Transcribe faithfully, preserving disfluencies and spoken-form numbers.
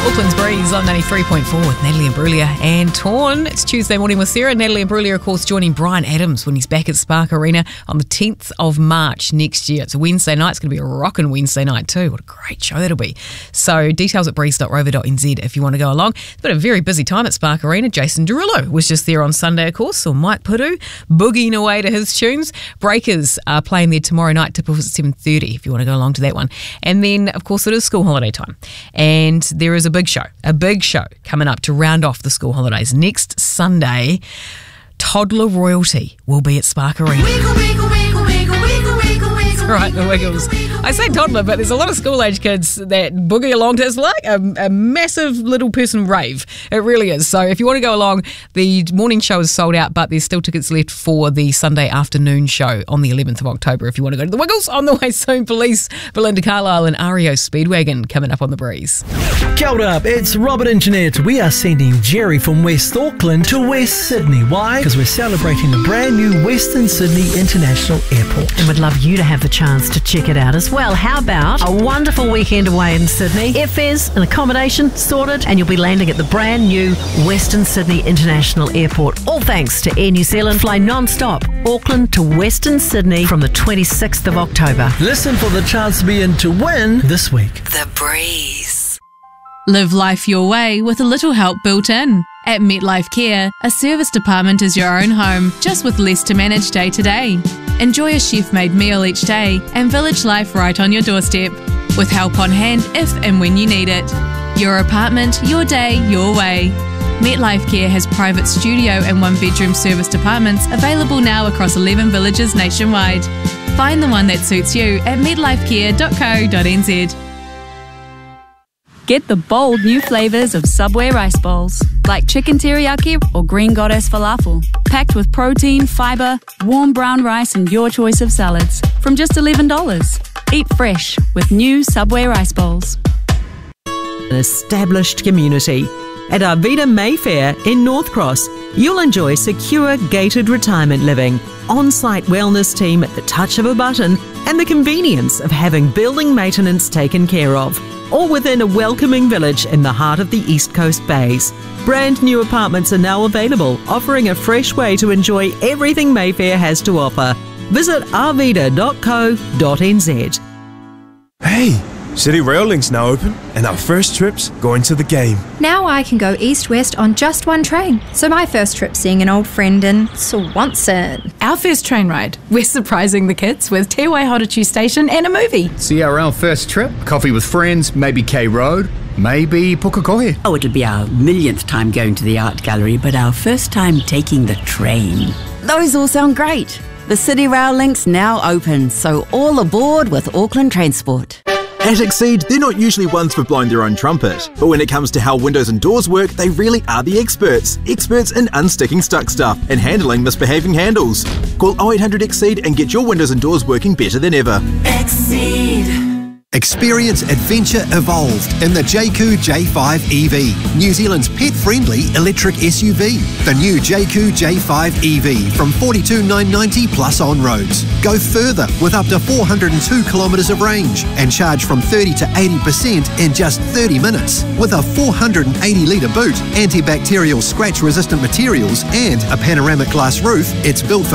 Auckland's Breeze on ninety-three point four with Natalie Imbruglia and Torn. It's Tuesday morning with Sarah. Natalie Imbruglia, of course, joining Bryan Adams when he's back at Spark Arena on the tenth of March next year. It's a Wednesday night. It's going to be a rockin' Wednesday night too. What a great show that'll be. So details at breeze dot rover dot n z if you want to go along. It's been a very busy time at Spark Arena. Jason Derulo was just there on Sunday, of course, or Mike Puru boogieing away to his tunes. Breakers are playing there tomorrow night. Tip off at seven thirty if you want to go along to that one. And then, of course, it is school holiday time. And there is a big show, a big show coming up to round off the school holidays. Next Sunday, toddler royalty will be at Spark Arena. Wiggle, wiggle, wiggle, wiggle, wiggle, wiggle, wiggle. Right, the Wiggles. I say toddler, but there's a lot of school-age kids that boogie along to it. It's like a, a massive little person rave. It really is. So if you want to go along, the morning show is sold out, but there's still tickets left for the Sunday afternoon show on the eleventh of October if you want to go to the Wiggles. On the way soon, Police, Belinda Carlisle and R E O Speedwagon coming up on the Breeze. Kia ora, it's Robert and Jeanette. We are sending Jerry from West Auckland to West Sydney. Why? Because we're celebrating the brand new Western Sydney International Airport. And we'd love you to have the chance to check it out as well. How about a wonderful weekend away in Sydney? Airfares and accommodation sorted, and you'll be landing at the brand new Western Sydney International Airport. All thanks to Air New Zealand. Fly non-stop Auckland to Western Sydney from the twenty-sixth of October. Listen for the chance to be in to win this week. The Breeze. Live life your way with a little help built in. At MetLife Care, a service department is your own home, just with less to manage day to day. Enjoy a chef-made meal each day and village life right on your doorstep, with help on hand if and when you need it. Your apartment, your day, your way. MetLife Care has private studio and one-bedroom service departments available now across eleven villages nationwide. Find the one that suits you at met life care dot co dot n z. Get the bold new flavours of Subway rice bowls, like chicken teriyaki or green goddess falafel, packed with protein, fibre, warm brown rice and your choice of salads, from just eleven dollars. Eat fresh with new Subway rice bowls. An established community. At Arvida Mayfair in North Cross, you'll enjoy secure gated retirement living, on-site wellness team at the touch of a button, and the convenience of having building maintenance taken care of, all within a welcoming village in the heart of the East Coast Bays. Brand new apartments are now available, offering a fresh way to enjoy everything Mayfair has to offer. Visit arvida dot co dot n z. Hey! City Rail Link's now open, and our first trip's going to the game. Now I can go east-west on just one train. So my first trip seeing an old friend in Swanson. Our first train ride, we're surprising the kids with Te Waihorotu Station and a movie. See our own first trip, coffee with friends, maybe K Road, maybe Pukekohe. Oh, it'll be our millionth time going to the art gallery, but our first time taking the train. Those all sound great. The City Rail Link's now open, so all aboard with Auckland Transport. At Exceed, they're not usually ones for blowing their own trumpet, but when it comes to how windows and doors work, they really are the experts. Experts in unsticking stuck stuff and handling misbehaving handles. Call oh eight hundred Exceed and get your windows and doors working better than ever. Exceed. Experience adventure evolved in the J Q J five E V, New Zealand's pet-friendly electric S U V. The new J Q J five E V from forty-two thousand nine hundred ninety plus on roads. Go further with up to four hundred two kilometres of range and charge from thirty to eighty percent in just thirty minutes. With a four hundred eighty litre boot, antibacterial scratch-resistant materials and a panoramic glass roof, it's built for